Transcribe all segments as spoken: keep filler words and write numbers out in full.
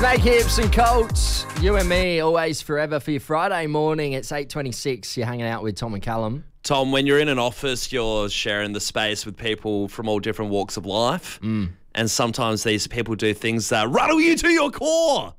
Snake Hips and Colts, you and me, always forever for your Friday morning. It's eight twenty-six. You're hanging out with Tom and Callum. Tom, when you're in an office, you're sharing the space with people from all different walks of life. Mm. And sometimes these people do things that rattle you to your core.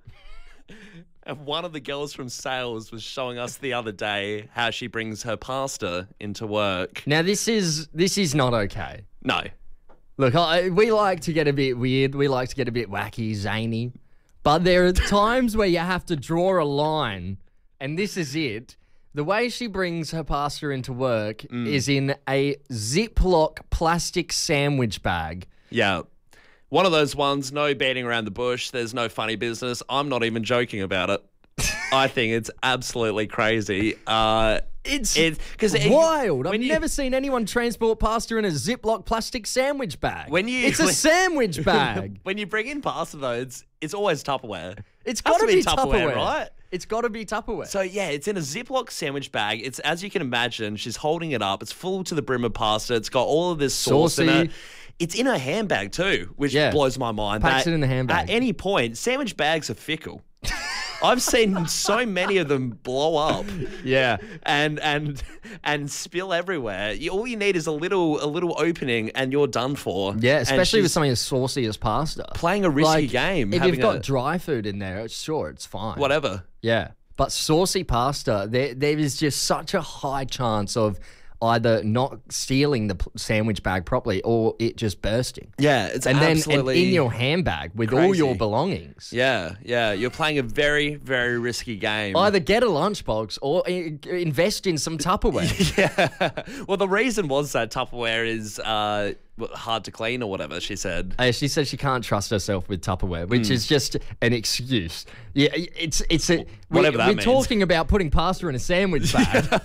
And one of the girls from sales was showing us the other day how she brings her pasta into work. Now, this is this is not okay. No. Look, I, we like to get a bit weird. We like to get a bit wacky, zany. But there are times where you have to draw a line, and this is it. The way she brings her pasta into work mm. is in a Ziploc plastic sandwich bag. Yeah. One of those ones, no beating around the bush. There's no funny business. I'm not even joking about it. I think it's absolutely crazy. Uh, it's it's cause wild. It, I've you, never seen anyone transport pasta in a Ziploc plastic sandwich bag. When you, it's a when, sandwich bag. When you bring in pasta, though, it's it's always Tupperware. It's got to be Tupperware, Tupperware, right? It's got to be Tupperware. So, yeah, it's in a Ziploc sandwich bag. It's, as you can imagine, she's holding it up. It's full to the brim of pasta. It's got all of this sauce Saucy. in it. It's in her handbag too, which yeah. blows my mind. Packs that it in the handbag. At any point, sandwich bags are fickle. I've seen so many of them blow up, yeah, and and and spill everywhere. You, all you need is a little a little opening, and you're done for. Yeah, especially with something as saucy as pasta. Playing a risky like, game. If you've got a, dry food in there, it's sure it's fine. Whatever. Yeah, but saucy pasta, there there is just such a high chance of either not stealing the sandwich bag properly or it just bursting. Yeah, it's and absolutely then and in your handbag with crazy. all your belongings. Yeah, yeah. You're playing a very, very risky game. Either get a lunchbox or invest in some Tupperware. Yeah. Well, the reason was that Tupperware is uh, hard to clean or whatever, she said. Uh, she said she can't trust herself with Tupperware, which mm. is just an excuse. Yeah, it's it's a... Whatever we, that we're means. We're talking about putting pasta in a sandwich bag.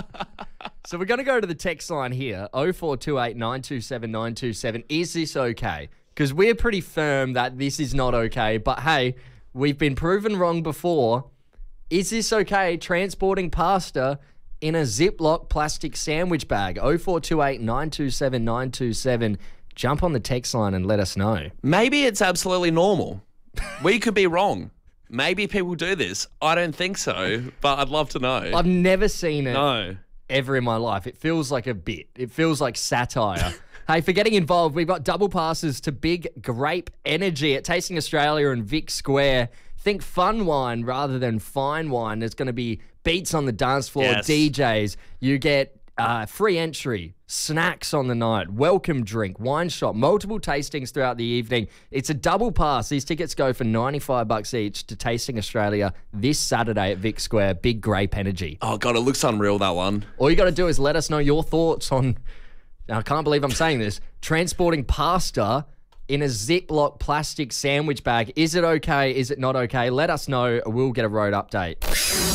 So we're going to go to the text line here, oh four two eight, nine two seven, nine two seven. Is this okay? Because we're pretty firm that this is not okay. But hey, we've been proven wrong before. Is this okay, transporting pasta in a Ziploc plastic sandwich bag? oh four two eight, nine two seven, nine two seven. Jump on the text line and let us know. Maybe it's absolutely normal. We could be wrong. Maybe people do this. I don't think so, but I'd love to know. I've never seen it. No. Ever in my life. It feels like a bit. It feels like satire. Hey, for getting involved, we've got double passes to Big Grape Energy at Tasting Australia and Vic Square. Think fun wine rather than fine wine. There's going to be beats on the dance floor, yes. D Js. You get uh, free entry, snacks on the night, welcome drink, wine shop, multiple tastings throughout the evening. It's a double pass. These tickets go for ninety-five bucks each to Tasting Australia this Saturday at Vic Square. Big Grape Energy. Oh, God, it looks unreal, that one. All you got to do is let us know your thoughts on, I can't believe I'm saying this, transporting pasta in a Ziploc plastic sandwich bag. Is it okay? Is it not okay? Let us know. We'll get a road update.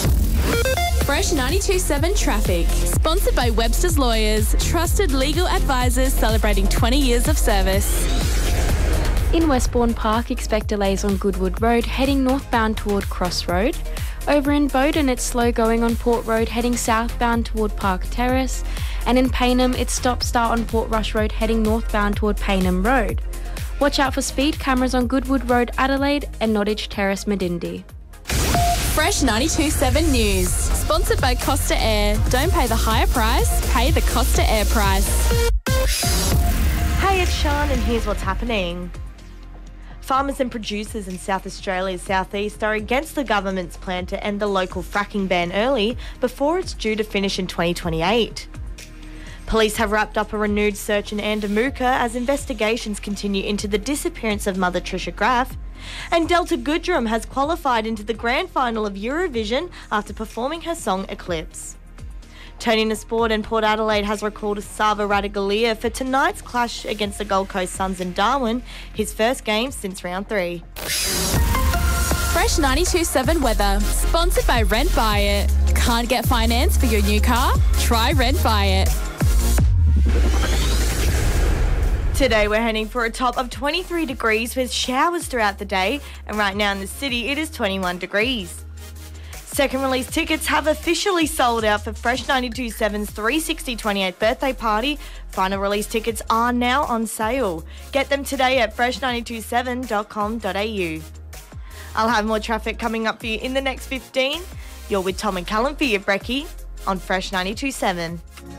Fresh ninety-two point seven Traffic. Sponsored by Webster's Lawyers. Trusted legal advisors celebrating twenty years of service. In Westbourne Park, expect delays on Goodwood Road heading northbound toward Cross Road. Over in Bowden, it's slow going on Port Road heading southbound toward Park Terrace. And in Payneham, it's stop-start on Port Rush Road heading northbound toward Payneham Road. Watch out for speed cameras on Goodwood Road, Adelaide and Nottage Terrace, Medindi. Fresh ninety-two point seven News. Sponsored by Costa Air. Don't pay the higher price, pay the Costa Air price. Hey, it's Sean and here's what's happening. Farmers and producers in South Australia's southeast are against the government's plan to end the local fracking ban early before it's due to finish in twenty twenty-eight. Police have wrapped up a renewed search in Andamuka as investigations continue into the disappearance of mother Trisha Graff. And Delta Goodrum has qualified into the grand final of Eurovision after performing her song Eclipse. Turning to sport, and Port Adelaide has recalled Sava Radaglia for tonight's clash against the Gold Coast Suns in Darwin, his first game since round three. Fresh ninety-two point seven weather, sponsored by Rent Buy It. Can't get finance for your new car? Try Rent Buy It. Today we're heading for a top of twenty-three degrees with showers throughout the day, and right now in the city it is twenty-one degrees. Second release tickets have officially sold out for Fresh ninety-two point seven's three sixty twenty-eighth birthday party. Final release tickets are now on sale. Get them today at fresh nine two seven dot com dot a u. I'll have more traffic coming up for you in the next fifteen. You're with Tom and Callum for your brekkie on Fresh ninety-two point seven.